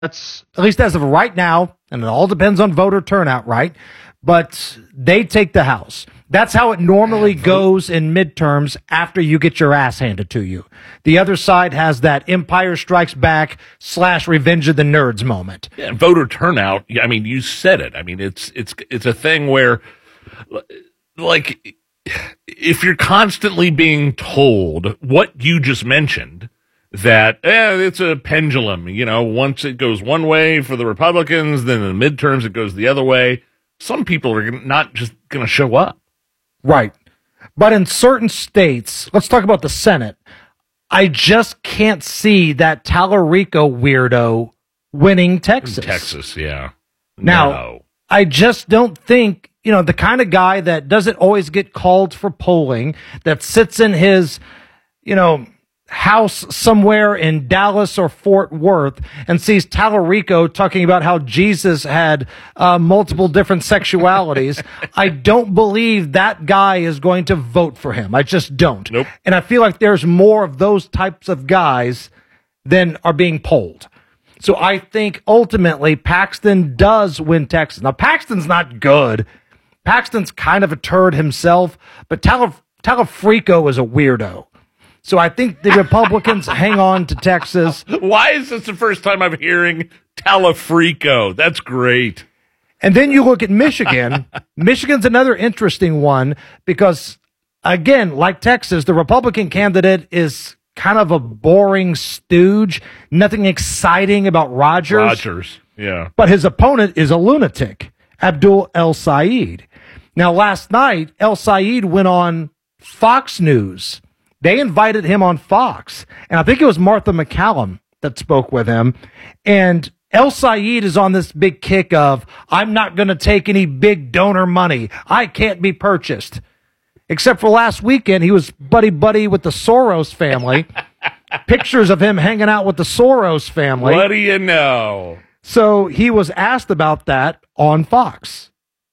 That's at least as of right now, and it all depends on voter turnout, right? But they take the House. That's how it normally goes in midterms after you get your ass handed to you. The other side has that Empire Strikes Back / Revenge of the Nerds moment. Yeah, and voter turnout, I mean, you said it. I mean, it's a thing where, like, if you're constantly being told what you just mentioned, that it's a pendulum, once it goes one way for the Republicans, then in the midterms it goes the other way, some people are not just going to show up. Right. But in certain states, let's talk about the Senate, I just can't see that Tallarico weirdo winning Texas. Texas, yeah. Now, I just don't think, the kind of guy that doesn't always get called for polling, that sits in his, house somewhere in Dallas or Fort Worth and sees Tallarico talking about how Jesus had multiple different sexualities. I don't believe that guy is going to vote for him. I just don't. Nope. And I feel like there's more of those types of guys than are being polled. So I think ultimately Paxton does win Texas. Now, Paxton's not good. Paxton's kind of a turd himself, but Tallarico is a weirdo. So I think the Republicans hang on to Texas. Why is this the first time I'm hearing Tallarico? That's great. And then you look at Michigan. Michigan's another interesting one because, again, like Texas, the Republican candidate is kind of a boring stooge. Nothing exciting about Rogers. Yeah. But his opponent is a lunatic, Abdul El-Sayed. Now, last night, El-Sayed went on Fox News. They invited him on Fox, and I think it was Martha McCallum that spoke with him. And El-Sayed is on this big kick of, I'm not going to take any big donor money. I can't be purchased. Except for last weekend, he was buddy-buddy with the Soros family. Pictures of him hanging out with the Soros family. What do you know? So he was asked about that on Fox.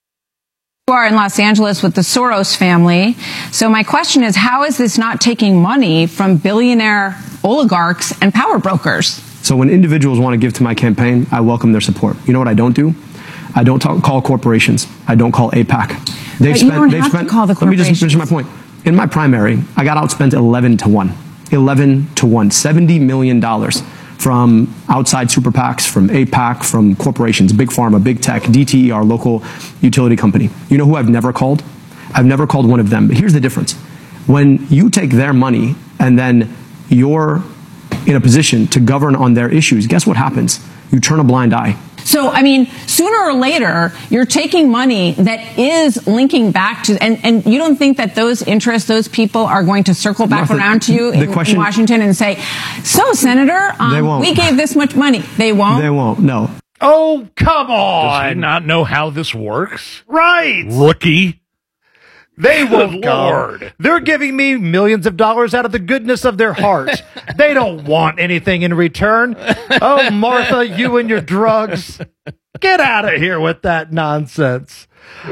You are in Los Angeles with the Soros family. So my question is, how is this not taking money from billionaire oligarchs and power brokers? So when individuals want to give to my campaign, I welcome their support. You know what I don't do? I don't call corporations. I don't call AIPAC. You don't have to call the corporations. Let me just finish my point. In my primary, I got outspent 11 to 1. 11 to 1. $70 million from outside super PACs, from AIPAC, from corporations, big pharma, big tech, DTE, our local utility company. You know who I've never called? I've never called one of them. But here's the difference. When you take their money and then you're in a position to govern on their issues, guess what happens? You turn a blind eye. So, I mean, sooner or later, you're taking money that is linking back to, and you don't think that those interests, those people are going to circle back around to you in Washington and say, so, Senator, we gave this much money. They won't? They won't, no. Oh, come on. Does he not know how this works? Right. Rookie. They won't Lord. go. They're giving me millions of dollars out of the goodness of their heart. They don't want anything in return. Oh, Martha, you and your drugs. Get out of here with that nonsense.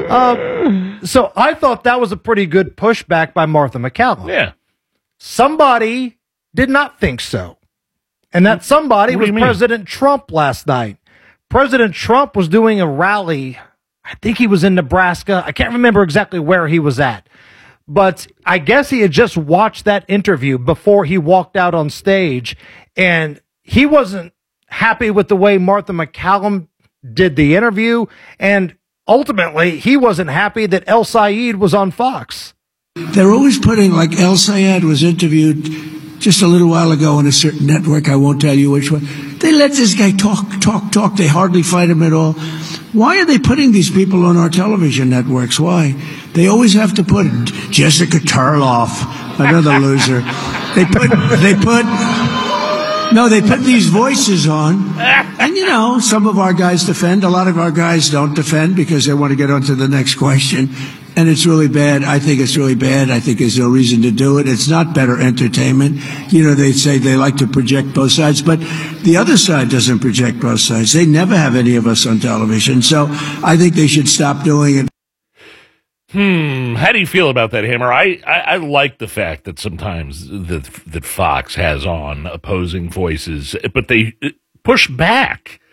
So I thought that was a pretty good pushback by Martha McCallum. Yeah. Somebody did not think so. And that somebody was President Trump last night. President Trump was doing a rally. I think he was in Nebraska. I can't remember exactly where he was at. But I guess he had just watched that interview before he walked out on stage. And he wasn't happy with the way Martha McCallum did the interview. And ultimately, he wasn't happy that El-Sayed was on Fox. They're always putting, like El-Sayed was interviewed just a little while ago on a certain network. I won't tell you which one. They let this guy talk. They hardly fight him at all. Why are they putting these people on our television networks? Why? They always have to put Jessica Tarloff, another loser. They put these voices on. And, some of our guys defend. A lot of our guys don't defend because they want to get on to the next question. And it's really bad. I think it's really bad. I think there's no reason to do it. It's not better entertainment. They say they like to project both sides, but the other side doesn't project both sides. They never have any of us on television. So I think they should stop doing it. How do you feel about that, Hammer? I like the fact that sometimes that Fox has on opposing voices, but they push back.